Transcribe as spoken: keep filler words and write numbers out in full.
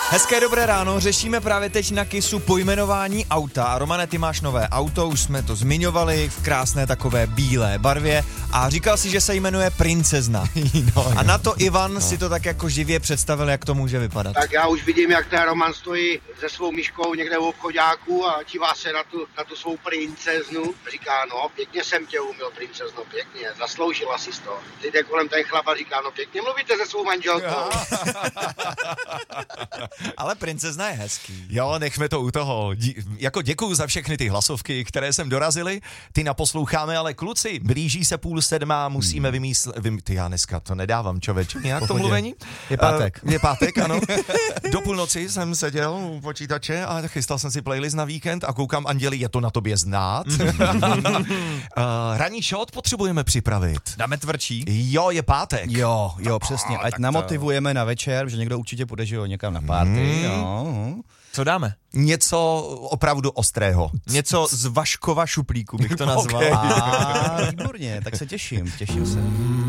Hezké dobré ráno, řešíme právě teď na Kissu pojmenování auta. A Romane, ty máš nové auto, už jsme to zmiňovali, v krásné takové bílé barvě a říkal si, že se jmenuje Princezna. No, a na to Ivan no. si to tak jako živě představil, jak to může vypadat. Tak já už vidím, jak ten Roman stojí se svou myškou někde u obchoďáku a dívá se na tu, na tu svou princeznu. Říká, no, pěkně jsem tě umil, princezno, pěkně, zasloužila si to. Teď jde kolem ten chlap a říká, no pěkně mluvíte se svou manželkou. Ale princezna je hezký. Jo, nechme to u toho. Dí, jako děkuju za všechny ty hlasovky, které sem dorazily. Ty naposloucháme, ale kluci, blíží se půl sedmá, musíme vymyslet... Vym, ty já dneska to nedávám, čověče, nějak to mluvení. Je pátek. Uh, je pátek, ano. Do půlnoci jsem seděl u počítače a chystal jsem si playlist na víkend a koukám, Anděli, je to na tobě znát. uh, ranní shot potřebujeme připravit. Dáme tvrdší? Jo, je pátek. Jo, jo, přesně. Ať namotivujeme na večer, že někdo určitě půjde, že jo, někam na party. Mm. Jo. Co dáme? Něco opravdu ostrého. Něco z Vaškova šuplíku bych to nazval. Okay. A výborně, tak se těším, těším se.